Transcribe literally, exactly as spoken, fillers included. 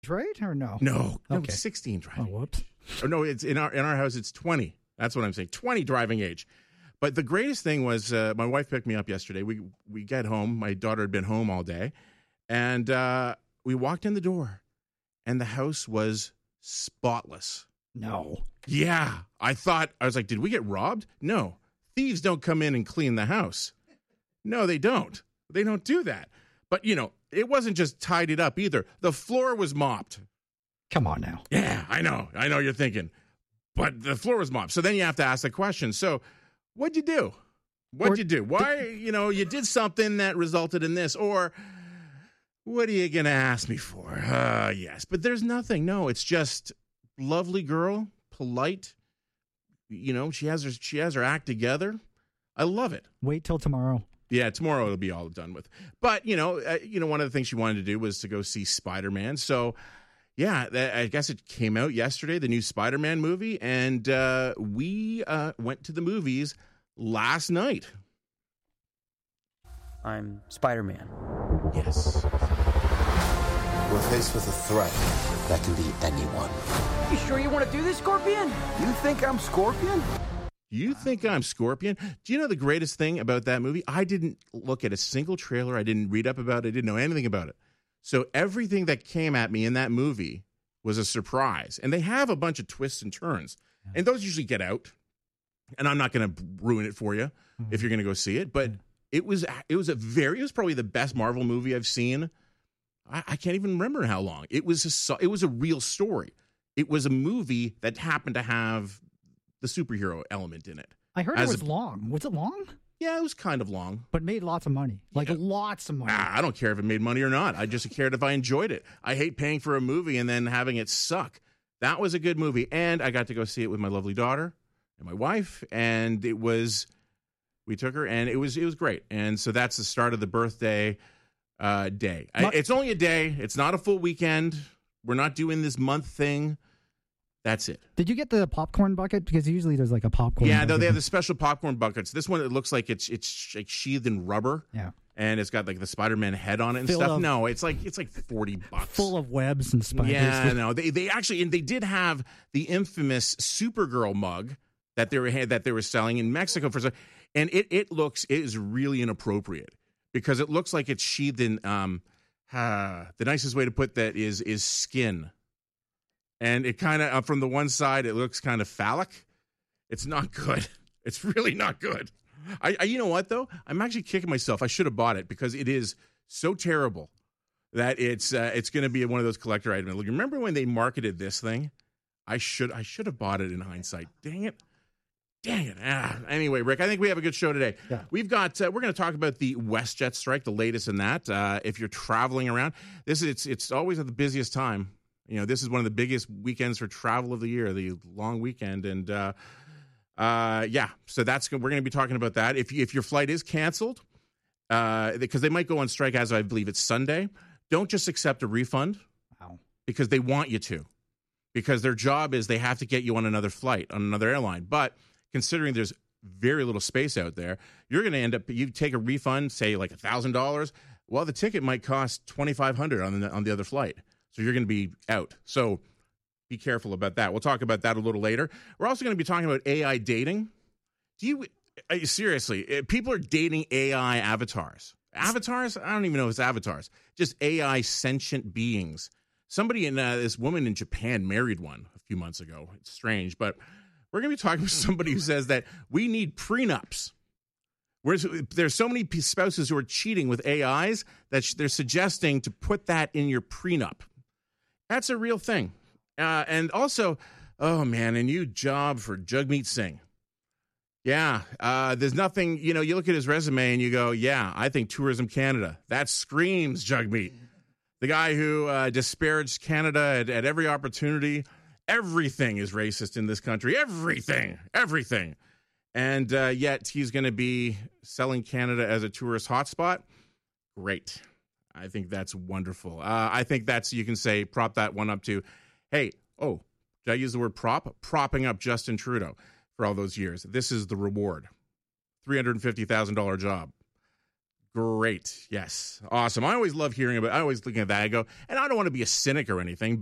right or no? No, no, Okay. it's sixteen driving. Oh, whoops. Or no, it's in our in our house. It's twenty. That's what I'm saying. twenty driving age. But the greatest thing was uh, my wife picked me up yesterday. We we get home. My daughter had been home all day, and uh, we walked in the door, and the house was spotless. No. Yeah, I thought I was like, did we get robbed? No, thieves don't come in and clean the house. No, they don't. They don't do that. But you know, it wasn't just tidied up either. The floor was mopped. Come on now. Yeah, I know. I know you're thinking. But the floor was mopped. So then you have to ask the question. So what'd you do? What'd Or you do? Why, you know, you did something that resulted in this. Or what are you going to ask me for? Uh, yes. But there's nothing. No, it's just lovely girl, polite. You know, she has her she has her act together. I love it. Wait till tomorrow. Yeah, tomorrow it'll be all done with. But, you know, uh, you know, one of the things she wanted to do was to go see Spider-Man. So yeah, I guess it came out yesterday, the new Spider-Man movie, and uh, we uh, went to the movies last night. I'm Spider-Man. Yes. We're faced with a threat that can be anyone. You sure you want to do this, Scorpion? You think I'm Scorpion? You think I'm Scorpion? Do you know the greatest thing about that movie? I didn't look at a single trailer. I didn't read up about it. I didn't know anything about it. So everything that came at me in that movie was a surprise. And they have a bunch of twists and turns. And those usually get out. And I'm not going to ruin it for you mm-hmm. if you're going to go see it. But mm-hmm. it was it was a very, it was probably the best Marvel movie I've seen. I, I can't even remember how long. It was a, it was a real story. It was a movie that happened to have the superhero element in it. I heard it was a, long. Was it long? Yeah, it was kind of long. But made lots of money. Like yeah. lots of money. Nah, I don't care if it made money or not. I just cared if I enjoyed it. I hate paying for a movie and then having it suck. That was a good movie. And I got to go see it with my lovely daughter and my wife. And it was, we took her and it was, it was great. And so that's the start of the birthday uh, day. I, it's only a day. It's not a full weekend. We're not doing this month thing. That's it. Did you get the popcorn bucket? Because usually there's like a popcorn Yeah, bucket. no, they have the special popcorn buckets. This one, it looks like it's it's like sheathed in rubber. Yeah. And it's got like the Spider-Man head on it and Filled stuff. of, no, it's like it's like forty bucks. Full of webs and spiders. Yeah, no. They they actually, and they did have the infamous Supergirl mug that they were that they were selling in Mexico for some, and it it looks, it is really inappropriate because it looks like it's sheathed in um uh, the nicest way to put that is is skin. And it kind of, uh, from the one side, it looks kind of phallic. It's not good. It's really not good. I, I, you know what, though? I'm actually kicking myself. I should have bought it because it is so terrible that it's uh, it's going to be one of those collector items. Like, remember when they marketed this thing? I should I should have bought it in hindsight. Dang it. Dang it. Ah. Anyway, Rick, I think we have a good show today. Yeah. We've got, uh, we're going to talk about the WestJet strike, the latest in that. Uh, if you're traveling around, this is, it's, it's always at the busiest time. You know, this is one of the biggest weekends for travel of the year, the long weekend. And, uh, uh, yeah, so that's, we're going to be talking about that. If you, if your flight is canceled, uh, because they might go on strike as I believe it's Sunday, don't just accept a refund. Wow. Because they want you to. Because their job is they have to get you on another flight, on another airline. But considering there's very little space out there, you're going to end up, you take a refund, say like one thousand dollars. Well, the ticket might cost twenty-five hundred dollars on the, on the other flight. So you're going to be out. So be careful about that. We'll talk about that a little later. We're also going to be talking about A I dating. Do you, are you seriously, people are dating A I avatars. Avatars? I don't even know if it's avatars. Just A I sentient beings. Somebody in, uh, this woman in Japan married one a few months ago. It's strange, but we're going to be talking with somebody who says that we need prenups. Whereas there's so many spouses who are cheating with A Is that they're suggesting to put that in your prenup. That's a real thing. Uh, and also, oh man, a new job for Jagmeet Singh. Yeah, uh, there's nothing, you know, you look at his resume and you go, yeah, I think Tourism Canada, that screams Jagmeet. The guy who uh, disparaged Canada at, at every opportunity. Everything is racist in this country. Everything, everything. And uh, yet he's going to be selling Canada as a tourist hotspot. Great. I think that's wonderful. Uh, I think that's, you can say, prop that one up to, hey, oh, did I use the word prop? Propping up Justin Trudeau for all those years. This is the reward. three hundred fifty thousand dollars job. Great. Yes. Awesome. I always love hearing about I always looking at that. I go, and I don't want to be a cynic or anything,